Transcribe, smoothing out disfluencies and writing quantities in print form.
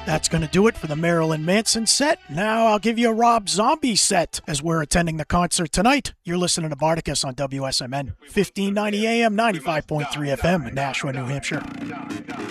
That's going to do it for the Marilyn Manson set. Now I'll give you a Rob Zombie set as we're attending the concert tonight. You're listening to Barticus on WSMN, 1590 AM, 95.3 FM in Nashua, New Hampshire.